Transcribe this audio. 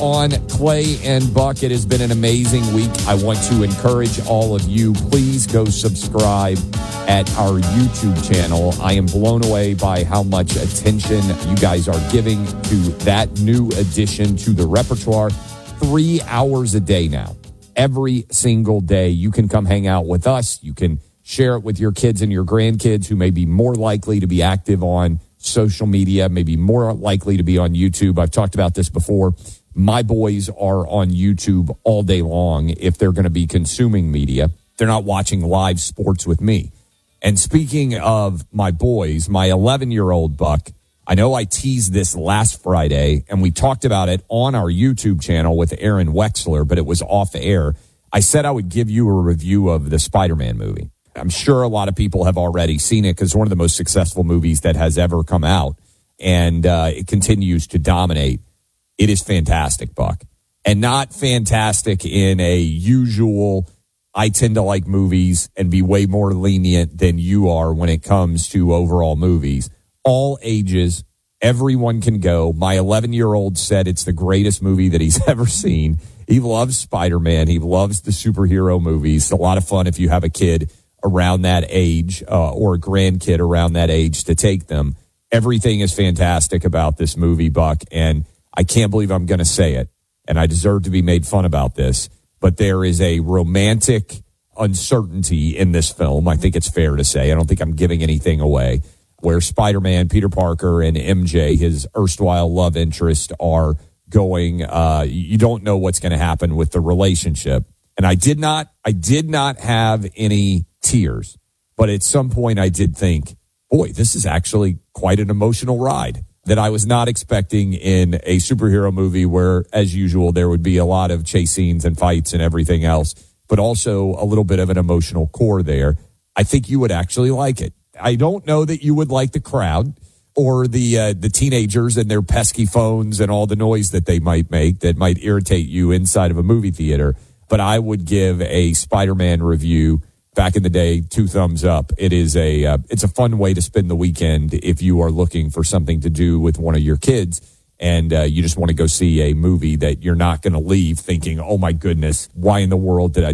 on Clay and Buck. It has been an amazing week. I want to encourage all of you, please go subscribe at our YouTube channel. I am blown away by how much attention you guys are giving to that new addition to the repertoire. 3 hours a day now. Every single day, you can come hang out with us. You can share it with your kids and your grandkids who may be more likely to be active on social media, maybe more likely to be on YouTube. I've talked about this before. My boys are on YouTube all day long if they're going to be consuming media. They're not watching live sports with me. And speaking of my boys, my 11-year-old Buck, I know I teased this last Friday, and we talked about it on our YouTube channel with Aaron Wexler, but it was off air. I said I would give you a review of the Spider-Man movie. I'm sure a lot of people have already seen it because it's one of the most successful movies that has ever come out, and it continues to dominate. It is fantastic, Buck, and not fantastic in a usual, I tend to like movies and be way more lenient than you are when it comes to overall movies. All ages, everyone can go. My 11-year-old said it's the greatest movie that he's ever seen. He loves Spider-Man. He loves the superhero movies. It's a lot of fun if you have a kid around that age or a grandkid around that age to take them. Everything is fantastic about this movie, Buck, and I can't believe I'm going to say it, and I deserve to be made fun about this, but there is a romantic uncertainty in this film. I think it's fair to say. I don't think I'm giving anything away, where Spider-Man, Peter Parker, and MJ, his erstwhile love interest, are going. You don't know what's going to happen with the relationship. And I did not have any tears, but at some point I did think, boy, this is actually quite an emotional ride that I was not expecting in a superhero movie where, as usual, there would be a lot of chase scenes and fights and everything else, but also a little bit of an emotional core there. I think you would actually like it. I don't know that you would like the crowd or the teenagers and their pesky phones and all the noise that they might make that might irritate you inside of a movie theater, but I would give a Spider-Man review back in the day 2 thumbs up. It's a fun way to spend the weekend if you are looking for something to do with one of your kids and you just want to go see a movie that you're not going to leave thinking, oh my goodness, why in the world did I